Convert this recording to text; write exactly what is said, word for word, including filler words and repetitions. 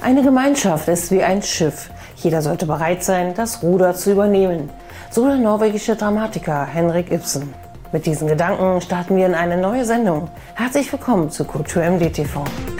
Eine Gemeinschaft ist wie ein Schiff. Jeder sollte bereit sein, das Ruder zu übernehmen. So der norwegische Dramatiker Henrik Ibsen. Mit diesen Gedanken starten wir in eine neue Sendung. Herzlich willkommen zu Kultur M D T V.